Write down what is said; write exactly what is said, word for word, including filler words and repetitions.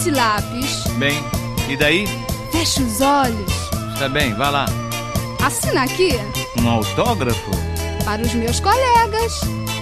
esse lápis. Bem, e daí? Feche os olhos. Está bem, vá lá. Assina aqui. Um autógrafo? Para os meus colegas.